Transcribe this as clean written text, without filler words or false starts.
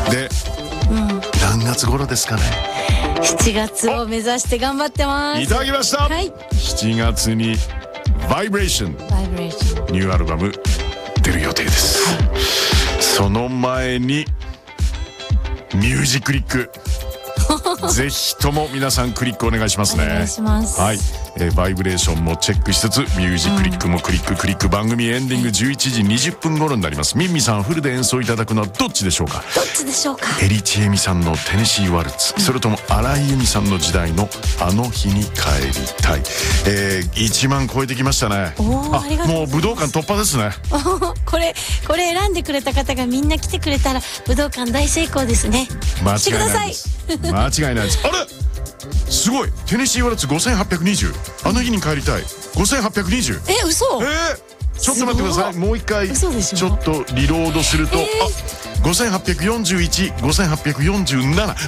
で、何月頃ですかね。 7月を目指して頑張ってます。 いただきました、 はい、 7月にバイブレーションニューアルバム出る予定です、はい、その前にミュージックリックぜひとも皆さんクリックお願いしますね。 お願いします。 はい、バイブレーションもチェックしつつ、ミュージックリックもクリック、番組エンディング11時20分頃になります。ミンミさんフルで演奏いただくのはどっちでしょうか。 どっちでしょうか。 エリチエミさんのテネシーワルツ、それとも荒井由実さんの時代のあの日に帰りたい。1万超えてきましたね。もう武道館突破ですね。 これ選んでくれた方がみんな来てくれたら武道館大成功ですね。 間違いないです。間違いないです。あれすごい、テネシーワルツ5820、あの日に帰りたい5820。 嘘。 ちょっと待ってください。もう一回ちょっとリロードすると、5841、5847